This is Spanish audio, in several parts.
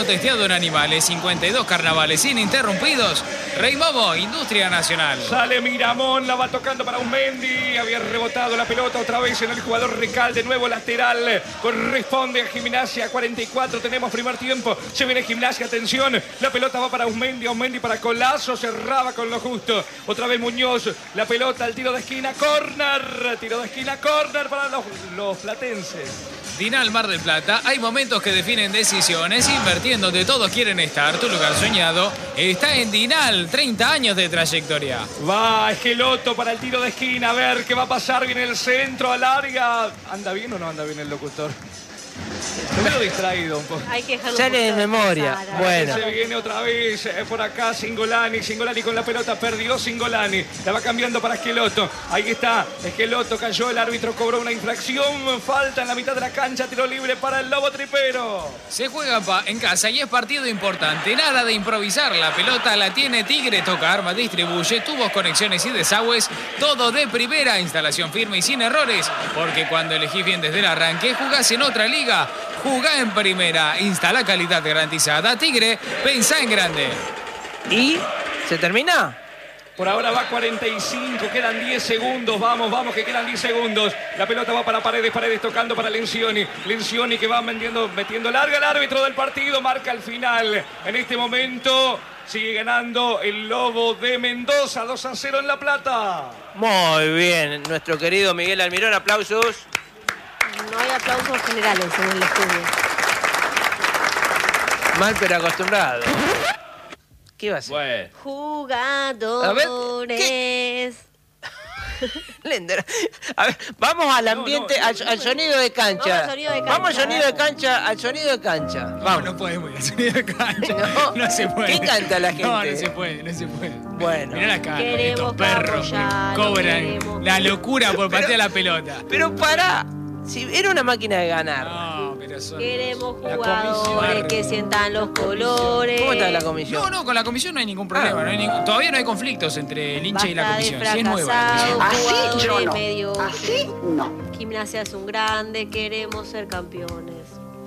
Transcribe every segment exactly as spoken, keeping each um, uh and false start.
Testeado en animales, cincuenta y dos carnavales ininterrumpidos. Rey Momo, Industria Nacional. Sale Miramón, la va tocando para Uzmendi. Había rebotado la pelota otra vez en el jugador Recal, de nuevo lateral. Corresponde a Gimnasia, cuarenta y cuatro. Tenemos primer tiempo. Se viene Gimnasia, atención. La pelota va para Uzmendi, Uzmendi para Colazo. Cerraba con lo justo. Otra vez Muñoz. La pelota al tiro de esquina, córner. Tiro de esquina, córner para los, los platenses. Dinal Mar del Plata, hay momentos que definen decisiones. Invertir en donde todos quieren estar. Tu lugar soñado está en Dinal. treinta años de trayectoria. Va Esqueloto para el tiro de esquina. A ver qué va a pasar. Viene el centro al área. ¿Anda bien o no anda bien el locutor? Me veo distraído un poco. Hay que dejarlo Sale de memoria. Bueno. Se viene otra vez eh, por acá Singolani. Singolani con la pelota. Perdió Singolani. La va cambiando para Esqueloto. Ahí está. Esqueloto cayó. El árbitro cobró una infracción. Falta en la mitad de la cancha. Tiro libre para el Lobo Tripero. Se juega en casa y es partido importante. Nada de improvisar. La pelota la tiene Tigre. Toca arma, distribuye. Tubos, conexiones y desagües. Todo de primera. Instalación firme y sin errores. Porque cuando elegís bien desde el arranque, jugás en otra liga. Jugá en primera, instala calidad garantizada. Tigre, pensá en grande. ¿Y se termina? Por ahora va cuarenta y cinco, quedan diez segundos. Vamos, vamos, que quedan diez segundos. La pelota va para Paredes, Paredes tocando para Lencioni. Lencioni que va metiendo, metiendo larga. El árbitro del partido marca el final. En este momento sigue ganando el Lobo de Mendoza, dos a cero en La Plata. Muy bien, nuestro querido Miguel Almirón, aplausos. No hay aplausos generales en el estudio. Mal pero acostumbrado. ¿Qué va a hacer? Bueno. Jugadores. A ver, ¿qué? Lender. A ver, vamos al ambiente, no, no, al, al sonido de cancha. Vamos al sonido de cancha. Vamos al sonido de cancha, al sonido de cancha. Vamos. No, no podemos ir al sonido de cancha. No, no se puede. ¿Qué canta la gente? No, no se puede, no se puede. Bueno. Mirá la cara, Queremos estos perros apoyar, cobran queremos. la locura por patear la pelota. Pero pará, si era una máquina de ganar. No, pero son... Queremos La jugadores comisión. que sientan los colores. ¿Cómo está la comisión? No, no, con la comisión no hay ningún problema. No hay ningún... Todavía no hay conflictos entre el hincha y la comisión. Sí, es nueva la comisión. Así yo no. Medio... Así no. Gimnasia es un grande, queremos ser campeones.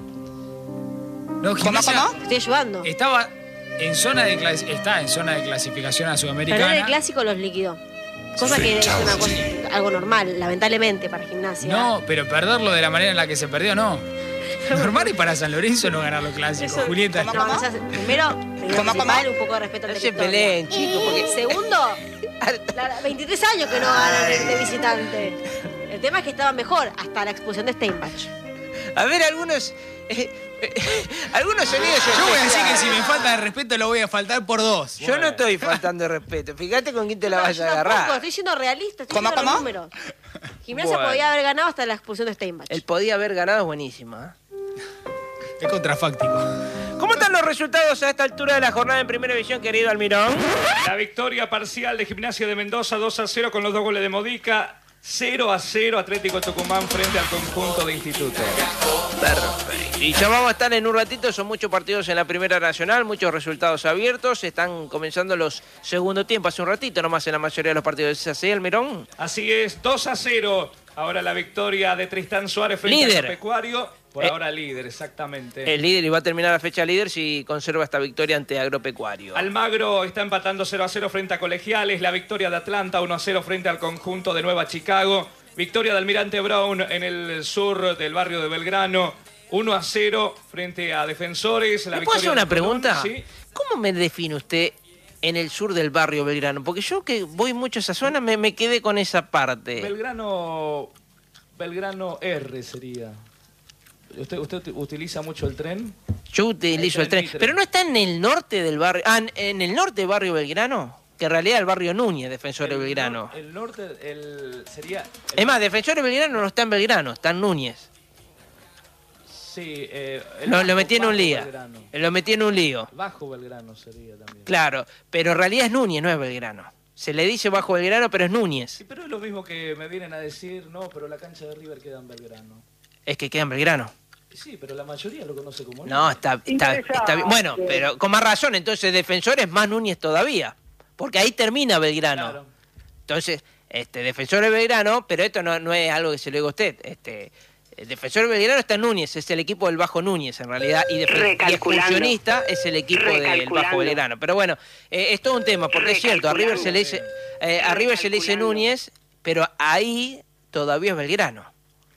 No, Gimnasia Estoy ayudando. estaba en zona de clas... está en zona de clasificación a Sudamericana. Pero en el clásico los liquidó. Cosa que es una cosa, algo normal, lamentablemente, para Gimnasia. No, pero perderlo de la manera en la que se perdió, no. Normal y para San Lorenzo no ganar los clásicos, Eso, Julieta. No, no, o sea, primero, primero principal, un poco de respeto al No se territorio. peleen, chicos, porque... Segundo, la- veintitrés años que no ganan de, de visitante. El tema es que estaba mejor hasta la expulsión de Steinbach. A ver, algunos... eh, eh, algunos sonidos... Yo voy a decir que especiales. si me falta de respeto lo voy a faltar por dos. Yo no estoy faltando de respeto. Fíjate con quién te la No, vas yo a tampoco, agarrar. estoy siendo realista, estoy ¿Cómo, diciendo los cómo? números. Gimnasia Bueno. podía haber ganado hasta la expulsión de Steinbach. El podía haber ganado es buenísimo, ¿eh? Es contrafáctico. ¿Cómo están los resultados a esta altura de la jornada en Primera División, querido Almirón? La victoria parcial de Gimnasia de Mendoza, dos a cero con los dos goles de Modica. cero a cero Atlético Tucumán frente al conjunto de Instituto. Perfecto. Y ya vamos a estar en un ratito, son muchos partidos en la Primera Nacional, muchos resultados abiertos, están comenzando los segundo tiempo, hace un ratito nomás en la mayoría de los partidos. ¿Es así, Almirón? Así es, dos a cero. Ahora la victoria de Tristán Suárez frente Líder. al Agropecuario. Por Eh, ahora líder, exactamente. El líder y va a terminar la fecha líder si conserva esta victoria ante Agropecuario. Almagro está empatando cero a cero frente a Colegiales. La victoria de Atlanta uno a cero frente al conjunto de Nueva Chicago. Victoria de Almirante Brown en el sur del barrio de Belgrano. uno a cero frente a Defensores. La ¿Me puedo hacer victoria una de Colón, pregunta? ¿sí? ¿Cómo me define usted en el sur del barrio Belgrano? Porque yo que voy mucho a esa zona me, me quedé con esa parte. Belgrano, Belgrano R sería. ¿Usted, ¿Usted utiliza mucho el tren? Yo utilizo el tren, tren. tren. Pero no está en el norte del barrio... Ah, en- en el norte del barrio Belgrano, que en realidad el barrio Núñez, Defensores El Belgrano. nor- El norte el, sería... el- Es más, Defensores Belgrano no está en Belgrano, está en Núñez. Sí, eh, el Lo, bajo- lo metí en un bajo lío. Belgrano. Lo metí en un lío. Bajo Belgrano sería también. Claro, pero en realidad es Núñez, no es Belgrano. Se le dice bajo Belgrano, pero es Núñez. Sí, pero es lo mismo que me vienen a decir, no, pero la cancha de River queda en Belgrano. Es que queda en Belgrano. Sí, pero la mayoría lo conoce como No, está, está, está bien. Bueno, pero con más razón, entonces Defensores más Núñez todavía. Porque ahí termina Belgrano. Claro. Entonces, este, Defensores Belgrano, pero esto no, no es algo que se lo diga a usted. Este, El Defensor Belgrano está en Núñez, es el equipo del Bajo Núñez en realidad, y, de, y Excursionista es el equipo del Bajo Belgrano. Pero bueno, eh, es todo un tema, porque es cierto, a River se le dice, eh, a River se le dice Núñez, pero ahí todavía es Belgrano.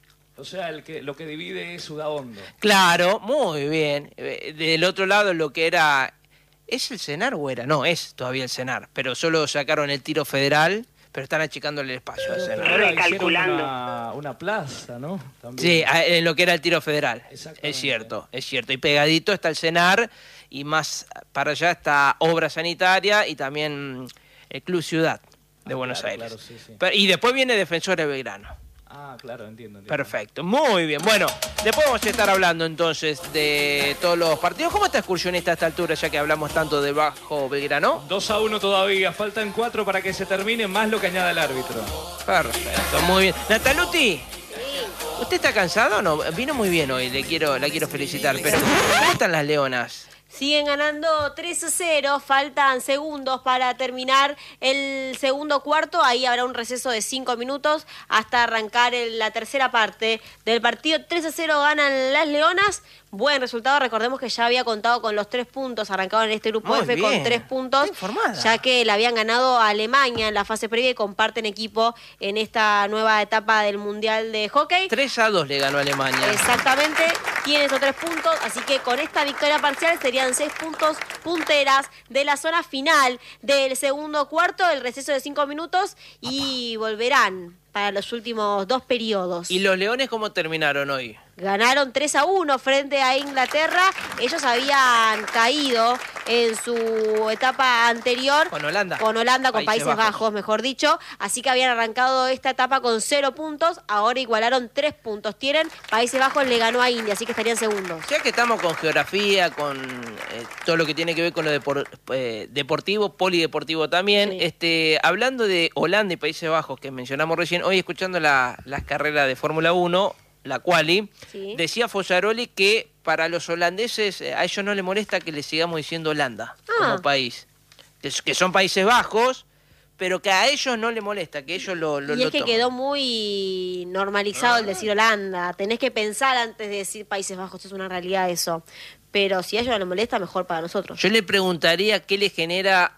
O sea, el que, lo que divide es Udaondo. Claro, muy bien. Eh, Del otro lado lo que era... ¿Es el Senar o era? No, es todavía el Senar, pero solo sacaron el tiro federal, pero están achicándole el espacio al Senar. Ahora hicieron una, una plaza, ¿no? También. Sí, en lo que era el tiro federal. Es cierto, es cierto. Y pegadito está el Senar y más para allá está Obra Sanitaria y también el Club Ciudad de ah, Buenos claro, Aires. Claro, sí, sí. Pero, y después viene Defensores Belgrano. Ah, claro, entiendo, entiendo. Perfecto, muy bien. Bueno, después vamos a estar hablando entonces de todos los partidos. ¿Cómo está Excursionista a esta altura, ya que hablamos tanto de Bajo Belgrano? dos a uno todavía, faltan cuatro para que se termine, más lo que añada el árbitro. Perfecto, muy bien. Nataluti, ¿usted está cansado o no? Vino muy bien hoy, le quiero, la quiero felicitar, pero ¿cómo están las leonas? Siguen ganando tres a cero, faltan segundos para terminar el segundo cuarto, ahí habrá un receso de cinco minutos hasta arrancar el, la tercera parte del partido. tres a cero ganan las Leonas, buen resultado, recordemos que ya había contado con los tres puntos, arrancaban en este grupo Muy F bien. con tres puntos, ya que le habían ganado a Alemania en la fase previa y comparten equipo en esta nueva etapa del Mundial de Hockey. tres a dos le ganó Alemania. Exactamente, tiene esos tres puntos, así que con esta victoria parcial serían seis puntos punteras de la zona final del segundo cuarto, el receso de cinco minutos y volverán para los últimos dos periodos. ¿Y los Leones cómo terminaron hoy? Ganaron tres a uno frente a Inglaterra. Ellos habían caído en su etapa anterior. Con Holanda. Con Holanda, con Países Países, Bajos. Bajos, mejor dicho. Así que habían arrancado esta etapa con cero puntos. Ahora igualaron tres puntos. Tienen, Países Bajos le ganó a India, así que estarían segundos. Ya que estamos con geografía, con eh, todo lo que tiene que ver con lo depor eh, deportivo, polideportivo también, sí. este, hablando de Holanda y Países Bajos, que mencionamos recién, hoy escuchando la, las carreras de Fórmula uno, la quali, sí. decía Fossaroli que para los holandeses a ellos no les molesta que les sigamos diciendo Holanda ah. como país, que, que son Países Bajos, pero que a ellos no les molesta, que ellos lo, lo Y es lo que toman. Quedó muy normalizado ah. el decir Holanda, tenés que pensar antes de decir Países Bajos, es una realidad eso. Pero si a ellos no les molesta, mejor para nosotros. Yo le preguntaría qué le genera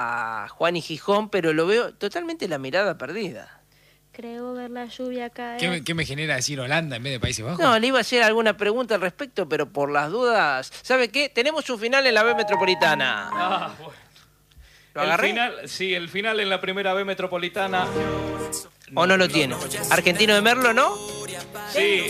a Juan y Gijón, pero lo veo totalmente la mirada perdida. Creo ver la lluvia caer. ¿Qué me, ¿Qué me genera decir Holanda en vez de Países Bajos? No, le iba a hacer alguna pregunta al respecto, pero por las dudas... ¿Sabe qué? Tenemos un final en la B Metropolitana. Ah, bueno. ¿Lo el agarré? Final, sí, el final en la primera B Metropolitana. ¿O no lo tiene? ¿Argentino de Merlo, no? Sí.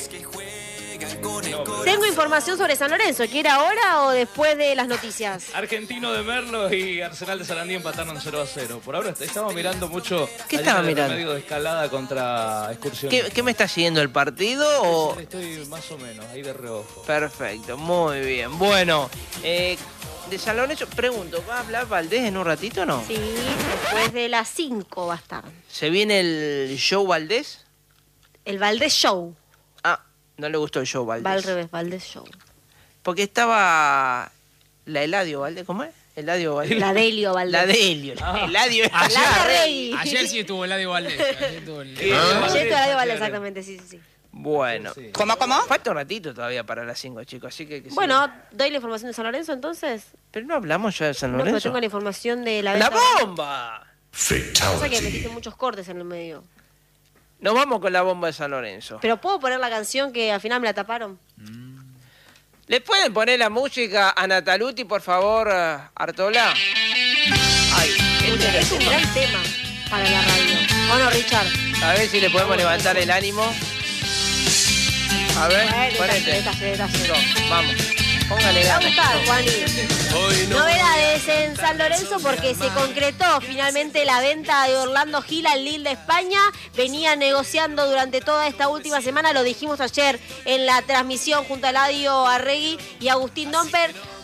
Tengo información sobre San Lorenzo. ¿Quiere ahora o después de las noticias? Argentino de Merlo y Arsenal de Sarandí empataron cero a cero. Por ahora estamos mirando mucho. ¿Qué estaba mirando? Medio de escalada contra Excursión. ¿Qué, ¿Qué me está siguiendo el partido? O... Estoy más o menos ahí de reojo. Perfecto, muy bien. Bueno, eh, de San Lorenzo, pregunto, ¿va a hablar Valdés en un ratito o no? Sí, después de las cinco va a estar. ¿Se viene el show Valdés? El Valdés Show. Ah, no le gustó el show Valdés. Va al revés, Valdés Show. Porque estaba la Eladio Valdés, ¿cómo es? Eladio Valdés. La Delio Valdés. La Delio. Ah. Eladio. Ayer, La Rey. ayer sí estuvo Eladio Valdés. Ayer estuvo el... ¿Qué? Ah. Ayer estuvo Eladio Valdés, exactamente, sí, sí, sí. Bueno. Sí. ¿Cómo, cómo? Falta un ratito todavía para las cinco, chicos, así que... que Bueno, sí. ¿doy la información de San Lorenzo entonces? Pero no hablamos ya de San No, pero Lorenzo. tengo la información de la ¡La venta. bomba! Pasa que metiste muchos cortes en el medio. Nos vamos con la bomba de San Lorenzo. Pero ¿puedo poner la canción que al final me la taparon? ¿Le pueden poner la música a Nataluti, por favor, Artola? Ay, este Es un gran tema para la radio. ¿O no, Richard? A ver si le podemos levantar el ánimo. A ver, Bueno, ponete. esta, esta, esta, esta. No, vamos. Póngale Te va a ganas. gustar, Juani. Novedades en San Lorenzo porque se concretó finalmente la venta de Orlando Gil al Lille de España. Venía negociando durante toda esta última semana, lo dijimos ayer en la transmisión junto a Eladio Arregui y Agustín Domper.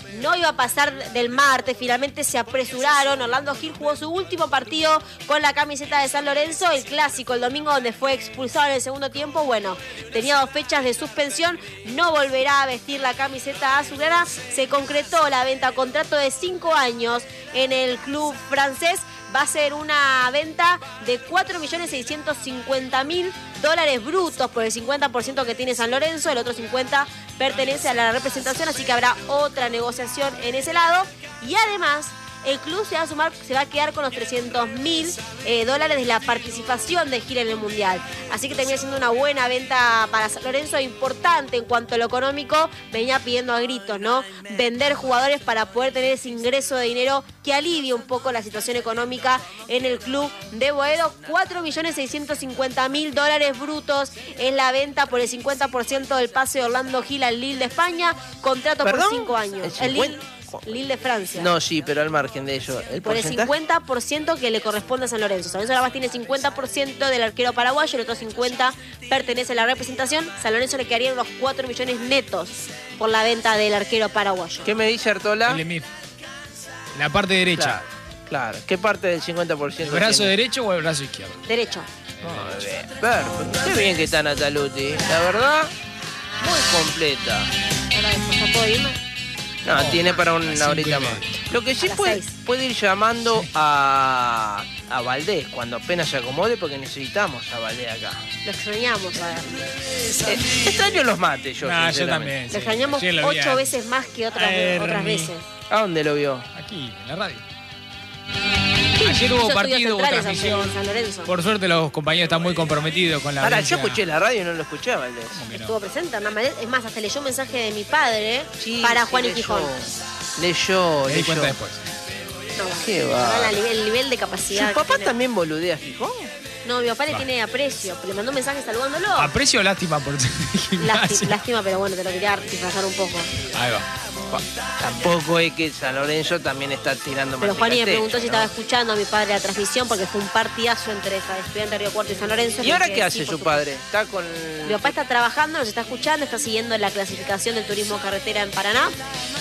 no iba a pasar del martes, finalmente se apresuraron. Orlando Gil jugó su último partido con la camiseta de San Lorenzo, el clásico el domingo donde fue expulsado en el segundo tiempo. Bueno, tenía dos fechas de suspensión, no volverá a vestir la camiseta azulgrana. Se concretó la venta, contrato de cinco años en el club francés. Va a ser una venta de cuatro millones seiscientos cincuenta mil dólares brutos por el cincuenta por ciento que tiene San Lorenzo, el otro cincuenta por ciento pertenece a la representación, así que habrá otra negociación en ese lado. Y además, el club se va a sumar, se va a quedar con los trescientos mil eh, dólares de la participación de Gil en el Mundial. Así que termina siendo una buena venta para San Lorenzo, importante en cuanto a lo económico. Venía pidiendo a gritos, ¿no? Vender jugadores para poder tener ese ingreso de dinero que alivie un poco la situación económica en el club de Boedo. cuatro millones seiscientos cincuenta mil dólares brutos es la venta por el cincuenta por ciento del pase de Orlando Gil al Lille de España. Contrato ¿Perdón? por cinco años. ¿El El Lille, Lille de Francia. No, sí, pero al margen de ello. ¿El Por el porcentaje? cincuenta por ciento que le corresponde a San Lorenzo. San Lorenzo nada más tiene cincuenta por ciento del arquero paraguayo, el otro cincuenta por ciento pertenece a la representación. San Lorenzo le quedarían unos cuatro millones netos por la venta del arquero paraguayo. ¿Qué me dice Artola? El Emif. La parte derecha. Claro, claro. ¿Qué parte del cincuenta por ¿El ciento? brazo tiene? derecho o el brazo izquierdo? Derecho. Muy bien. Perfecto. Qué bien que está Nataluti. La verdad, muy completa. Ahora después, ¿ya puedo irme? No, No, tiene para a una las horita cinco y más. media. Lo que sí A las puede, seis. puede ir llamando a, a Valdés cuando apenas se acomode, porque necesitamos a Valdés acá. Lo extrañamos, a ver. Eh, extraño los mates, yo. Nah, yo sinceramente. también. Lo sí. extrañamos Sí, lo vi ocho a- veces más que otras, Ay, otras Rami. veces. ¿A dónde lo vio? Aquí, en la radio. Ayer hubo Yo partido, estudio hubo centrales transmisión. en San Lorenzo. Por suerte los compañeros están muy comprometidos con la Ahora, audiencia. yo escuché la radio y no lo escuché a Valdés. ¿Cómo que no? Estuvo presente, Hernán Valdés. Es más, hasta leyó un mensaje de mi padre Sí, para sí, Juan y leyó. Gijón. Leyó, Me di leyó. cuenta después. No, bueno, Qué la va. verdad, el nivel, el nivel de capacidad. ¿Su que papá tiene. también boludea a Gijón? No, mi papá le Va. tiene aprecio. Le mandó un mensaje saludándolo. Aprecio o lástima por Lásti- gimnasia. lástima, pero bueno, te lo quería disfrazar un poco. Ahí va. Tampoco es que San Lorenzo también está tirando Pero manteca Juan y me al techo, preguntó si ¿no? estaba escuchando a mi padre la transmisión porque fue un partidazo entre Estudiantes de Río Cuarto y San Lorenzo. ¿Y ahora Le qué dije, hace sí, por su supuesto. padre? Está con... Mi papá está trabajando, nos está escuchando, está siguiendo la clasificación del turismo carretera en Paraná.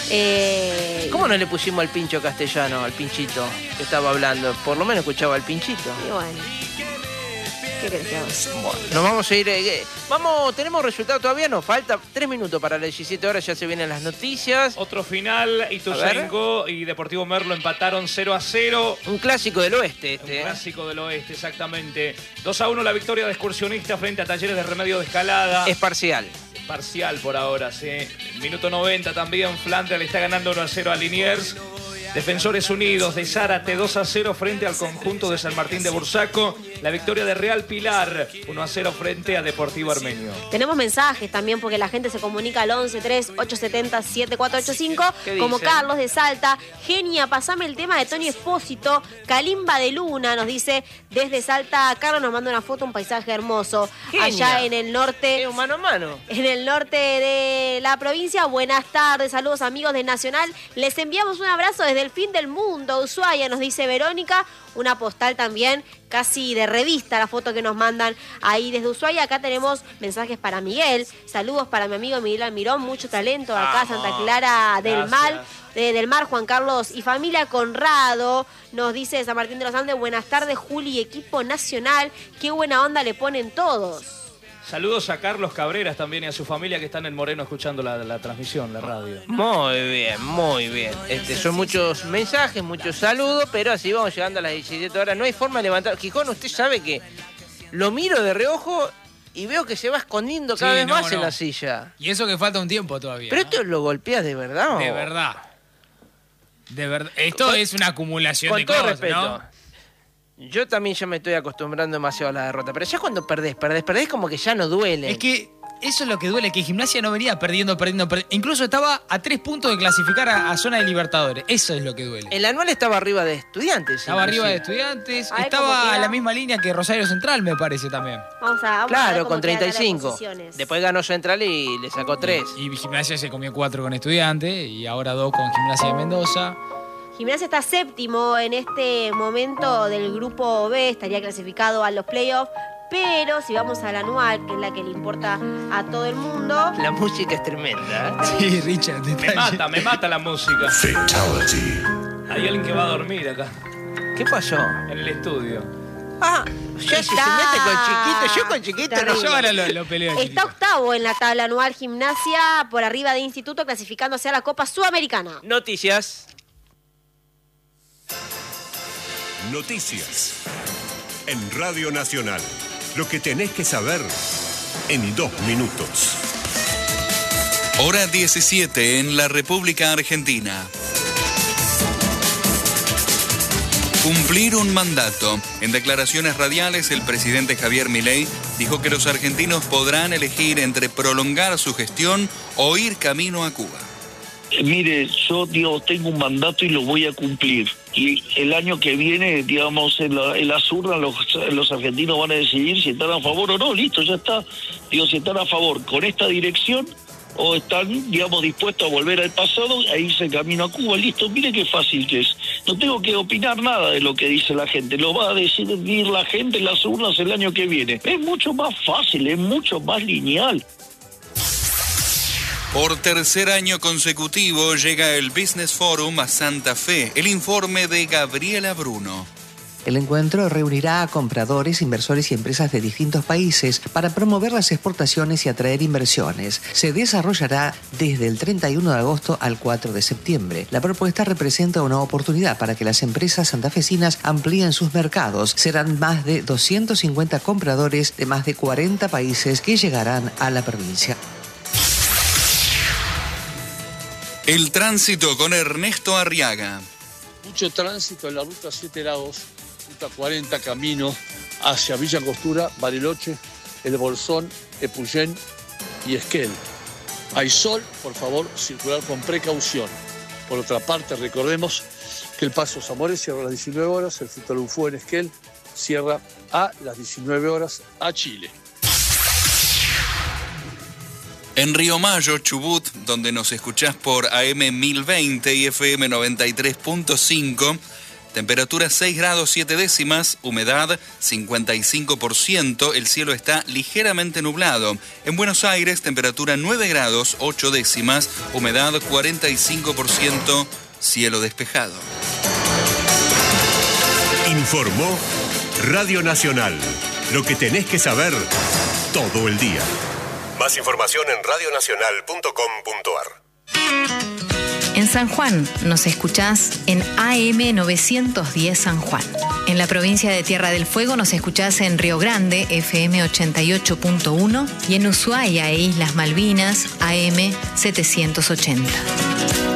Eh, ¿Cómo no le pusimos al pincho castellano, al pinchito que estaba hablando? Por lo menos escuchaba al pinchito. Y bueno, ¿qué querés que haga? Bueno, nos vamos a ir... eh, vamos, ¿tenemos resultado todavía? No, falta tres minutos para las diecisiete horas, ya se vienen las noticias. Otro final, Ituzaingó y Deportivo Merlo empataron cero a cero. Un clásico del oeste Un este. ¿eh? clásico del oeste, exactamente. dos a uno la victoria de Excursionista frente a Talleres de Remedio de Escalada. Es parcial. Parcial por ahora, sí. Minuto noventa también, Flandre le está ganando uno a cero a Liniers. Defensores Unidos de Zárate dos a cero frente al conjunto de San Martín de Bursaco. La victoria de Real Pilar uno a cero frente a Deportivo Armenio. Tenemos mensajes también porque la gente se comunica al once tres ocho siete cero siete cuatro ocho cinco. ¿Qué Como dicen? Carlos de Salta. Genia, pasame el tema de Tony Espósito. Calimba de Luna nos dice desde Salta. Carlos nos manda una foto, un paisaje hermoso. Genia. Allá en el norte. Es mano a mano. En el norte de la provincia. Buenas tardes, saludos amigos de Nacional. Les enviamos un abrazo desde el fin del mundo. Ushuaia, nos dice Verónica. Una postal también, casi de revista, la foto que nos mandan ahí desde Ushuaia. Acá tenemos mensajes para Miguel. Saludos para mi amigo Miguel Almirón. Mucho talento de acá, Vamos. Santa Clara del Gracias. Mar. de- del Mar, Juan Carlos y familia Conrado. Nos dice San Martín de los Andes. Buenas tardes, Juli y equipo nacional. Qué buena onda le ponen todos. Saludos a Carlos Cabreras también y a su familia que están en Moreno escuchando la, la transmisión, la radio. Muy bien, muy bien. Este, son muchos mensajes, muchos saludos, pero así vamos llegando a las diecisiete horas. No hay forma de levantar. Gijón, usted sabe que lo miro de reojo y veo que se va escondiendo cada Sí, vez no, más en no. la silla. Y eso que falta un tiempo todavía. ¿Pero ¿no? esto lo golpeas de verdad o? De verdad. De verdad. Esto Con- es una acumulación Con de todo cosas, respeto. ¿no? Yo también ya me estoy acostumbrando demasiado a la derrota, pero ya cuando perdés, perdés, perdés como que ya no duele. Es que eso es lo que duele, que Gimnasia no venía perdiendo, perdiendo, perdiendo. Incluso estaba a tres puntos de clasificar a, a zona de Libertadores. Eso es lo que duele. El anual estaba arriba de Estudiantes. Estaba arriba de inclusive. Estudiantes, A ver cómo estaba queda. en la misma línea que Rosario Central, me parece también. Vamos a, vamos a ver Claro, cómo con quedan treinta y ahora las cinco. posiciones. Después ganó Central y le sacó tres. Y Gimnasia se comió cuatro con Estudiantes y ahora dos con Gimnasia de Mendoza. Gimnasia está séptimo en este momento del grupo B, estaría clasificado a los playoffs, pero si vamos al anual, que es la que le importa a todo el mundo... La música es tremenda. ¿eh? Sí, Richard. Me mata, me mata la música. Fatality. Hay alguien que va a dormir acá, ¿Qué pasó? en el estudio. Ah, ya se, se mete con chiquito. Yo con chiquito no. Terrible. Yo ahora lo, lo peleo. Está chiquito. octavo en la tabla anual Gimnasia, por arriba de Instituto, clasificándose a la Copa Sudamericana. Noticias. Noticias. En Radio Nacional. Lo que tenés que saber en dos minutos. Hora diecisiete en la República Argentina. Cumplir un mandato. En declaraciones radiales, el presidente Javier Milei dijo que los argentinos podrán elegir entre prolongar su gestión o ir camino a Cuba. Eh, Mire, yo digo, tengo un mandato y lo voy a cumplir. Y el año que viene, digamos, en, la, en las urnas los, los argentinos van a decidir si están a favor o no. Listo, ya está. Digo, si están a favor con esta dirección o están, digamos, dispuestos a volver al pasado e irse camino a Cuba. Listo, mire qué fácil que es. No tengo que opinar nada de lo que dice la gente. Lo va a decidir la gente en las urnas el año que viene. Es mucho más fácil, es mucho más lineal. Por tercer año consecutivo llega el Business Forum a Santa Fe. El informe de Gabriela Bruno. El encuentro reunirá a compradores, inversores y empresas de distintos países para promover las exportaciones y atraer inversiones. Se desarrollará desde el treinta y uno de agosto al cuatro de septiembre. La propuesta representa una oportunidad para que las empresas santafesinas amplíen sus mercados. Serán más de doscientos cincuenta compradores de más de cuarenta países que llegarán a la provincia. El tránsito con Ernesto Arriaga. Mucho tránsito en la ruta siete Lagos, ruta cuarenta, camino hacia Villa Angostura, Bariloche, El Bolsón, Epuyén y Esquel. Hay sol, por favor, circular con precaución. Por otra parte, recordemos que el Paso Zamores cierra a las diecinueve horas, el Futalufú en Esquel cierra a las diecinueve horas a Chile. En Río Mayo, Chubut, donde nos escuchás por A M mil veinte y F M noventa y tres punto cinco, temperatura seis grados siete décimas, humedad cincuenta y cinco por ciento, el cielo está ligeramente nublado. En Buenos Aires, temperatura nueve grados ocho décimas, humedad cuarenta y cinco por ciento, cielo despejado. Informó Radio Nacional. Lo que tenés que saber todo el día. Más información en radio nacional punto com punto a r. En San Juan nos escuchás en A M novecientos diez San Juan. En la provincia de Tierra del Fuego nos escuchás en Río Grande, F M ochenta y ocho punto uno, y en Ushuaia e Islas Malvinas, A M setecientos ochenta.